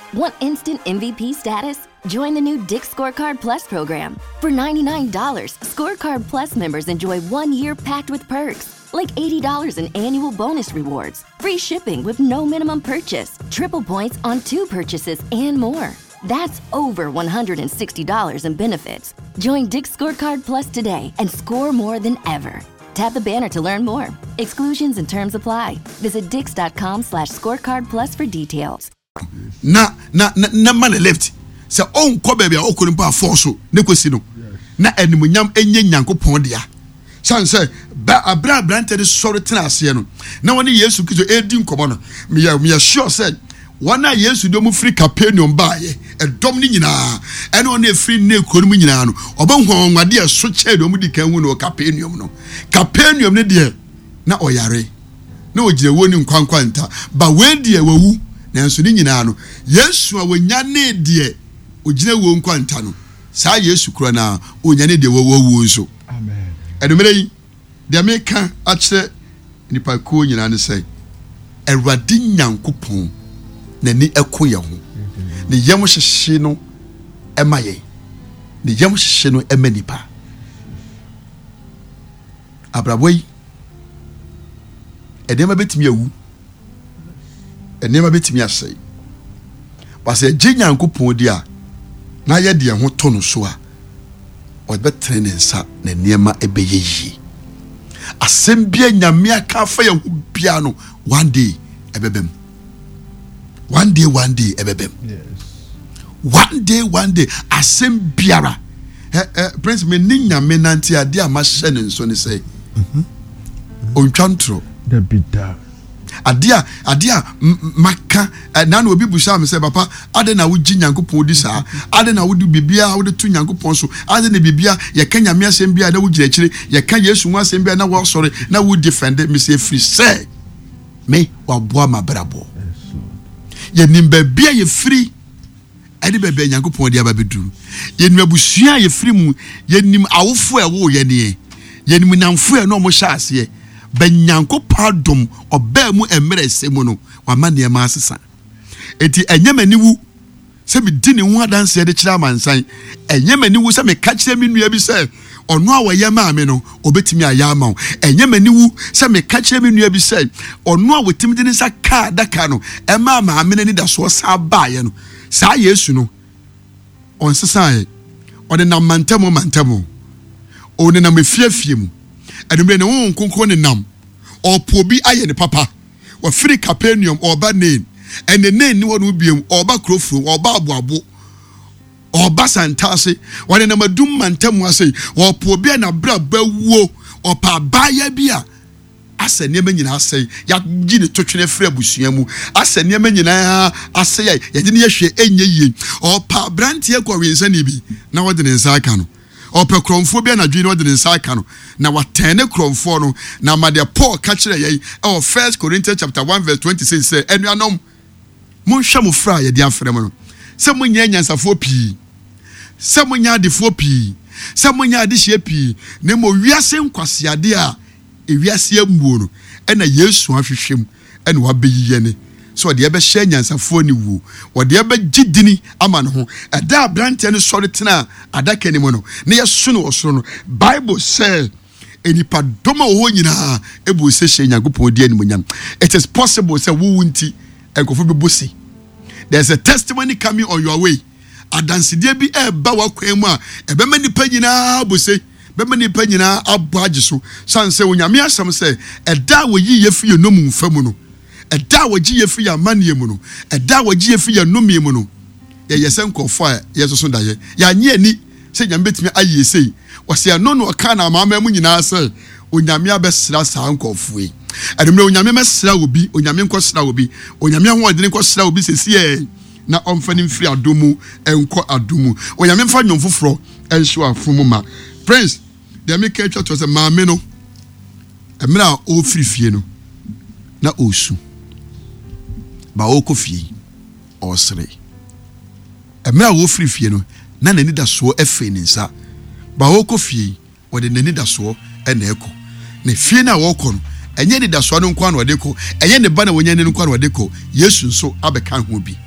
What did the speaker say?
Want instant MVP status? Join the new Dick's Scorecard Plus program. For $99, Scorecard Plus members enjoy 1 year packed with perks, like $80 in annual bonus rewards, free shipping with no minimum purchase, triple points on 2 purchases, and more. That's over $160 in benefits. Join Dick's Scorecard Plus today and score more than ever. Tap the banner to learn more. Exclusions and terms apply. Visit dix.com/scorecard plus for details. Na man left. Se on ko baby a okuru mpa force ne kwesi no. Na animunyam enye Nyankopon dia. San say ba abra brante de sori tena ase no. Na woni Yesu Kristo edi nkomo no. Me sure said wana Yesu do mu free Capernaum baaye edom ni nyina ene on e free ne konu nyina no obanhwonwade e so che do mu di kan hu no Capernaum no Capernaum ne de na oyare na ogire woni nkwankwanta ba we de wawu nanso ni nyina no Yesu a wonya ne de ogire wo nkwanta no saa Yesu kura na onya ne de wawu nso amen edumere yi de meka a kire nipa ko nyina ne sai Awurade Nyankopon na ni ekoye ho ne yam hyehye no emaye ne yam hyehye no emanipa abraboi edema betimi awu enema betimi asai wase gye Nyankopon dia na ye de ho to no so a obetre ne nsa na niema ebeyeyi asem bia nyame aka fa ye ho bia no one day ebebem one day ebebem yes one day asem biara prince me ninyame nanti ade amahye ne nso ne say ontwantro da bida adia maka na na obi busa me say papa ade na wo gi Nyankopon di saa ade na wo di bibia wo de tu Nyankopon so ade na bibia ye ka nyame asem bia na wo gira kire ye ka Yesu nwa asem bia na wo sori na wo defend me say free say me wa boa mabrabo ye nimba bia ye free ade bebe Nyankopon dia babedu ye nim abusua ye free mu ye nim awofo e wo ye ne ye nim namfo e no mo hya ase be Nyankopon dom oba mu emere semu no wa mane ma asesa enti enyamani wu se me di ne ho adanse de kira mansan enyamani wu se me ka kira me nua bi se ono a woye ma me no obetimi aya ma enyamani wu se me ka kira me nua bi se ono a wotimi de ne sa ka daka no e ma ma me ni da so sa ba ye no sa Yesu no on sesa ye o de na mantamo o ne na mefiafie mu adumre ne won konko ne nam opo bi aye ne papa wa free Capernaum oba name and the name ni wonu biem oba krofro oba aboabo oba santase wane na madum mantamu ase opo bi na bra bawuo opa baya bia ase niam nyina ase ya gi ne totwene frɛ busua mu ase niam nyina ase ya de ne yehwe enye yie opa brante ekɔ wensa ni bi na wode ne nsa aka no opa kromfo bi na dwi ne wode ne nsa aka no na watene kromfo no na made Paul ka kire yei 1 Corinthians chapter 1 verse 26 say enuanom monhwɛ mo fra ye de afrɛ mo no sɛ monya nyansafo pii sɛ monya adefo pii sɛ monya adehye pii na mo wiase nkwasiade a ewiase amuo no ɛna Yesu ahwehwem ɛna wabeyiye ne so de ebe hye nyansafo ni wu de ebe gidini ama ne ho ɛda brante ne sɔre tena adaka ni mo no ne yeso no osoro no Bible say enipa doma wo nyina ebu se hye Nyankopon di animonyam. It is possible say wo wunti enkofo bebosi. There's a testimony coming on your way. Adanside bi eba wa kwan mu a ebema nipa nyina bose bema nipa nyina abo agiso sanse onyame asem say ɛda wo yi yefi ye nomu mfamu no ɛda wo gi yefi ya manie mu no ɛda wo gi yefi ya nomie mu no ye yesen kofo a yesoso da ye ya nye ani se nyame betimi aye sei wose no no ka na maama mu nyina say onyame abesra saa nkofo yi adumre onyame mesra obi onyame nkosra obi onyame ho odene nkosra obi sesie na omfani mfiri adomu enko adomu onyame mfa nyomfoforo enhyo afomu ma prince de me ka twa to se maame no emra o firifie no na osu ba o kofie osre emra o firifie no na nani da so efe ni nsa ba o kofie wo de nani da so ena eko ne fie na wo ko no enye ni da so no nko an wo de ko enye ne ba na wonya ne nko an wo de ko Yesu nso abeka ho bi